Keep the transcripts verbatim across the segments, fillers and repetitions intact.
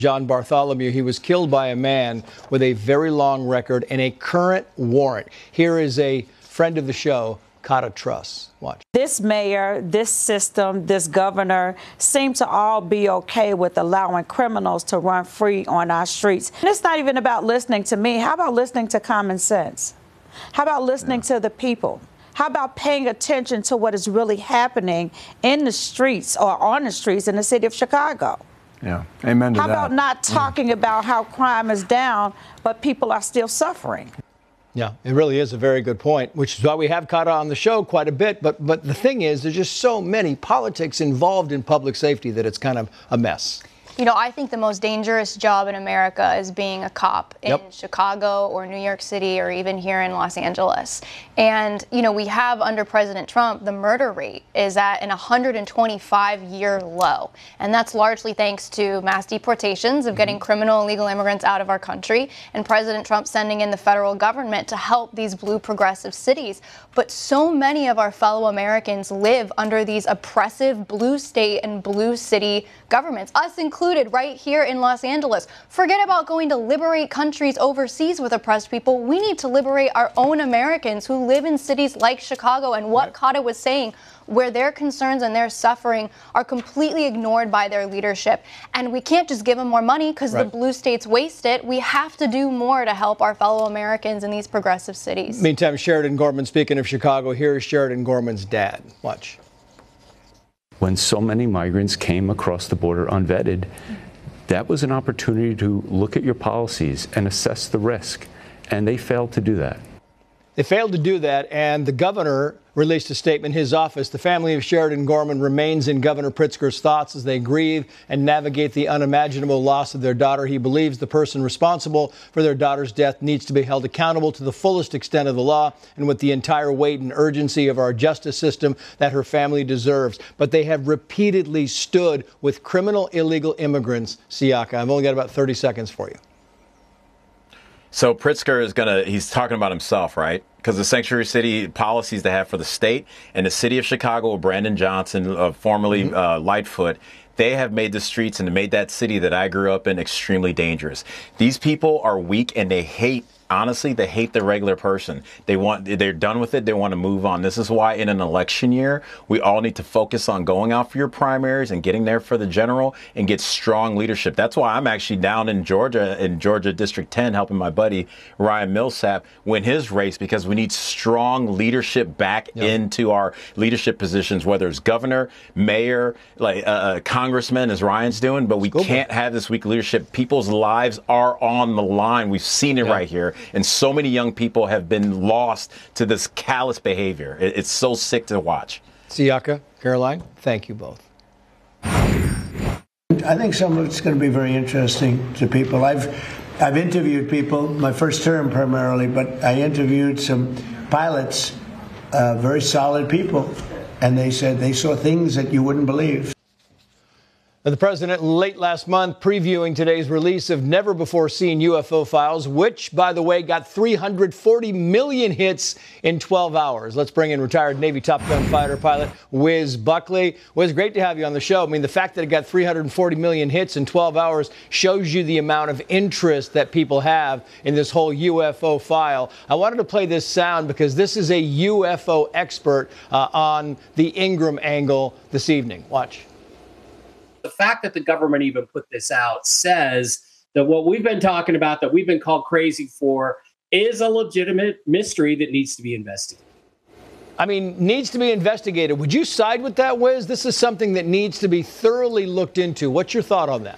John Bartholomew. He was killed by a man with a very long record and a current warrant. Here is a friend of the show, Kata Truss. Watch. This mayor, this system, this governor seem to all be okay with allowing criminals to run free on our streets. And it's not even about listening to me. How about listening to common sense? How about listening yeah. to the people? How about paying attention to what is really happening in the streets or on the streets in the city of Chicago? Yeah, amen to How that. about not talking yeah. about how crime is down, but people are still suffering? Yeah, it really is a very good point, which is why we have Kata on the show quite a bit. But but the thing is, there's just so many politics involved in public safety that it's kind of a mess. You know, I think the most dangerous job in America is being a cop in yep. Chicago or New York City or even here in Los Angeles. And, you know, we have under President Trump, the murder rate is at an one hundred twenty-five year low. And that's largely thanks to mass deportations of getting criminal illegal immigrants out of our country and President Trump sending in the federal government to help these blue progressive cities. But so many of our fellow Americans live under these oppressive blue state and blue city governments, us included. Right here in Los Angeles. Forget about going to liberate countries overseas with oppressed people. We need to liberate our own Americans who live in cities like Chicago. And what right. Kata was saying, where their concerns and their suffering are completely ignored by their leadership. And we can't just give them more money because right. the blue states waste it. We have to do more to help our fellow Americans in these progressive cities. Meantime, Sheridan Gorman, speaking of Chicago, here is Sheridan Gorman's dad. Watch. When so many migrants came across the border unvetted, that was an opportunity to look at your policies and assess the risk, and they failed to do that. They failed to do that, and the governor released a statement in his office. The family of Sheridan Gorman remains in Governor Pritzker's thoughts as they grieve and navigate the unimaginable loss of their daughter. He believes the person responsible for their daughter's death needs to be held accountable to the fullest extent of the law and with the entire weight and urgency of our justice system that her family deserves. But they have repeatedly stood with criminal illegal immigrants. Siaka, I've only got about thirty seconds for you. So Pritzker is going to, he's talking about himself, right? Because the sanctuary city policies they have for the state and the city of Chicago, Brandon Johnson, uh, formerly mm-hmm. uh, Lightfoot, they have made the streets and made that city that I grew up in extremely dangerous. These people are weak and they hate, honestly, they hate the regular person. They want, they're done with it. They want to move on. This is why in an election year, we all need to focus on going out for your primaries and getting there for the general and get strong leadership. That's why I'm actually down in Georgia, in Georgia District ten, helping my buddy Ryan Millsap win his race because we need strong leadership back yep. into our leadership positions, whether it's governor, mayor, like uh, congressman, as Ryan's doing. But we School can't board. have this weak leadership. People's lives are on the line. We've seen it yep. right here. And so many young people have been lost to this callous behavior. It's so sick to watch. Siaka, Caroline, thank you both. I think some of it's going to be very interesting to people. I've I've interviewed people, my first term primarily, but I interviewed some pilots, uh, very solid people, and they said they saw things that you wouldn't believe. The president late last month previewing today's release of never-before-seen U F O files, which, by the way, got three hundred forty million hits in twelve hours. Let's bring in retired Navy Top Gun fighter pilot Wiz Buckley. Wiz, great to have you on the show. I mean, the fact that it got three hundred forty million hits in twelve hours shows you the amount of interest that people have in this whole U F O file. I wanted to play this sound because this is a U F O expert uh, on the Ingram angle this evening. Watch. The fact that the government even put this out says that what we've been talking about, that we've been called crazy for, is a legitimate mystery that needs to be investigated. I mean, needs to be investigated. Would you side with that, Wiz? This is something that needs to be thoroughly looked into. What's your thought on that?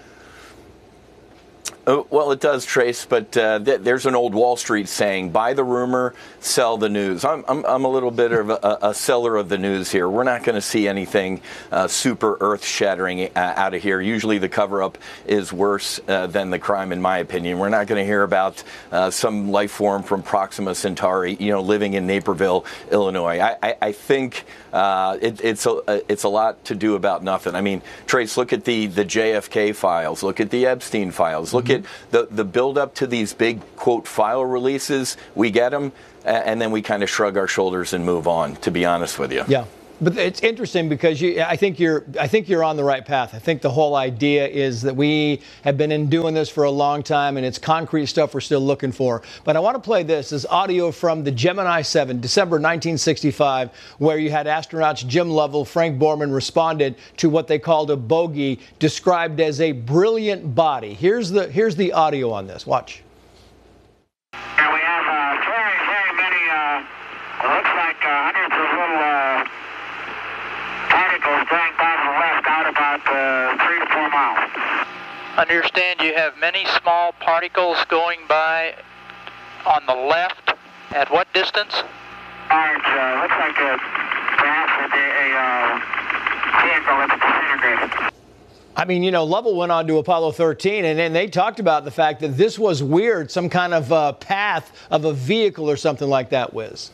Uh, well, it does, Trace, but uh, th there's an old Wall Street saying, buy the rumor, sell the news. I'm, I'm, I'm a little bit of a, a seller of the news here. We're not going to see anything uh, super earth-shattering uh, out of here. Usually the cover-up is worse uh, than the crime, in my opinion. We're not going to hear about uh, some life form from Proxima Centauri, you know, living in Naperville, Illinois. I, I, I think uh, it, it's, a, it's a lot to do about nothing. I mean, Trace, look at the, the J F K files. Look at the Epstein files. Look mm-hmm. at the, the build-up to these big, quote, file releases. We get them, and then we kind of shrug our shoulders and move on, to be honest with you. Yeah. But it's interesting because you, I think you're, I think you're on the right path. I think the whole idea is that we have been in doing this for a long time, and it's concrete stuff we're still looking for. But I want to play this as audio from the Gemini seven, December nineteen sixty-five, where you had astronauts Jim Lovell, Frank Borman responded to what they called a bogey, described as a brilliant body. Here's the, here's the audio on this. Watch. And we have uh, very, very many. Uh, it looks like uh, hundreds of little. Uh, particles going by to the left out about uh, three to four miles. Understand you have many small particles going by on the left. At what distance? Orange, uh, looks like a, perhaps a, a uh, vehicle that's disintegrated. I mean, you know, Lovell went on to Apollo thirteen, and then they talked about the fact that this was weird, some kind of uh, path of a vehicle or something like that, Wiz.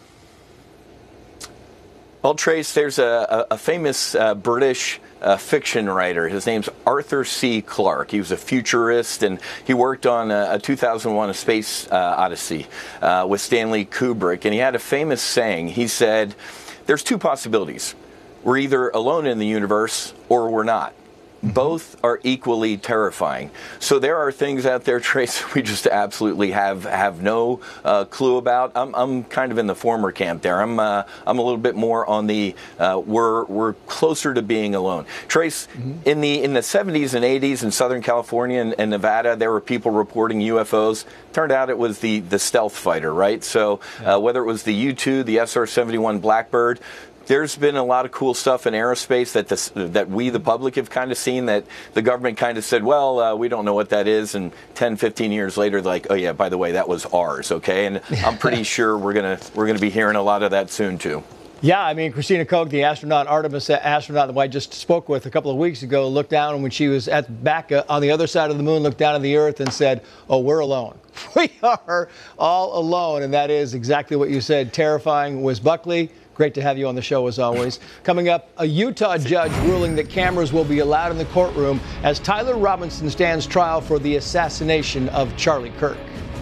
Well, Trace, there's a, a famous uh, British uh, fiction writer. His name's Arthur C. Clarke. He was a futurist, and he worked on a, a two thousand one A Space uh, Odyssey uh, with Stanley Kubrick. And he had a famous saying. He said, there's two possibilities. We're either alone in the universe or we're not. Both are equally terrifying. So there are things out there, Trace, we just absolutely have have no uh, clue about. I'm I'm kind of in the former camp there. I'm uh, I'm a little bit more on the uh, we're we're closer to being alone. Trace, mm-hmm. in the in the seventies and eighties in Southern California and, and Nevada, there were people reporting U F Os. Turned out it was the the stealth fighter, right? So uh, whether it was the U two, the S R seventy-one Blackbird. There's been a lot of cool stuff in aerospace that this, that we, the public, have kind of seen that the government kind of said, well, uh, we don't know what that is. And ten, fifteen years later, they're like, oh, yeah, by the way, that was ours. OK, and I'm pretty sure we're going to we're going to be hearing a lot of that soon, too. Yeah, I mean, Christina Koch, the astronaut, Artemis astronaut that I just spoke with a couple of weeks ago, looked down, and when she was at back uh, on the other side of the moon, looked down at the Earth and said, oh, we're alone. We are all alone. And that is exactly what you said. Terrifying. Wiz Buckley, great to have you on the show, as always. Coming up, a Utah judge ruling that cameras will be allowed in the courtroom as Tyler Robinson stands trial for the assassination of Charlie Kirk.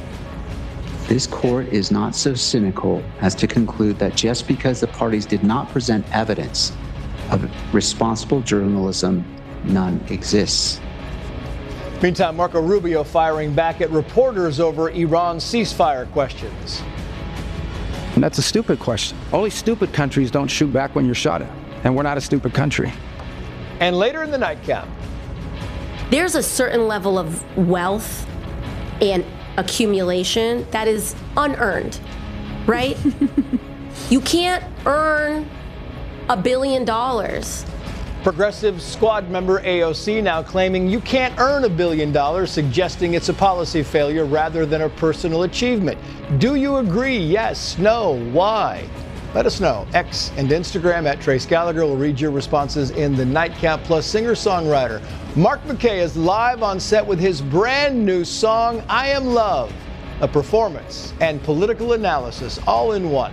This court is not so cynical as to conclude that just because the parties did not present evidence of responsible journalism, none exists. Meantime, Marco Rubio firing back at reporters over Iran's ceasefire questions. And that's a stupid question. Only stupid countries don't shoot back when you're shot at. And we're not a stupid country. And later in the nightcap, there's a certain level of wealth and accumulation that is unearned, right? You can't earn a billion dollars. Progressive Squad member A O C now claiming you can't earn a billion dollars, suggesting it's a policy failure rather than a personal achievement. Do you agree? Yes, no, why? Let us know. X and Instagram at Trace Gallagher will read your responses in the nightcap. Plus, singer-songwriter Mark McKay is live on set with his brand new song, I Am Love, a performance and political analysis all in one.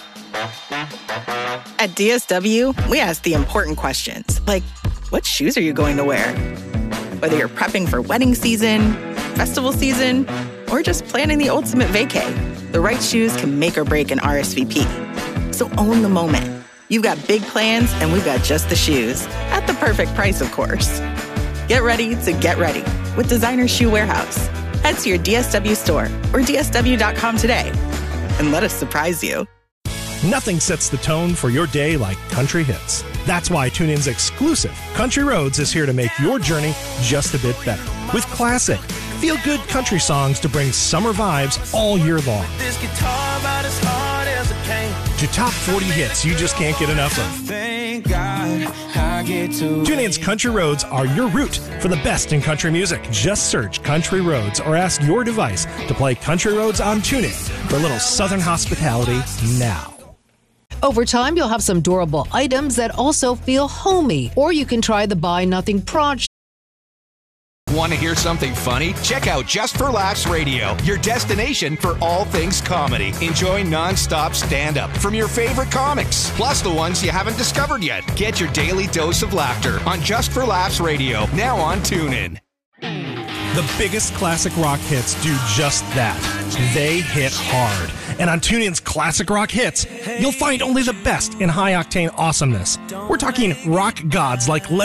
At D S W, we ask the important questions, like, what shoes are you going to wear? Whether you're prepping for wedding season, festival season, or just planning the ultimate vacay, the right shoes can make or break an R S V P. So own the moment. You've got big plans, and we've got just the shoes. At the perfect price, of course. Get ready to get ready with Designer Shoe Warehouse. Head to your D S W store or D S W dot com today and let us surprise you. Nothing sets the tone for your day like country hits. That's why TuneIn's exclusive Country Roads is here to make your journey just a bit better. With classic, feel-good country songs to bring summer vibes all year long. This guitar about as hard as it came. To top forty hits you just can't get enough of. Thank God I get to TuneIn's Country Roads are your route for the best in country music. Just search Country Roads or ask your device to play Country Roads on TuneIn for a little southern hospitality now. Over time, you'll have some durable items that also feel homey, or you can try the Buy Nothing project. Want to hear something funny? Check out Just for Laughs Radio, your destination for all things comedy. Enjoy non-stop stand-up from your favorite comics, plus the ones you haven't discovered yet. Get your daily dose of laughter on Just for Laughs Radio, now on TuneIn. The biggest classic rock hits do just that. They hit hard. And on TuneIn's classic rock hits, you'll find only the best in high-octane awesomeness. We're talking rock gods like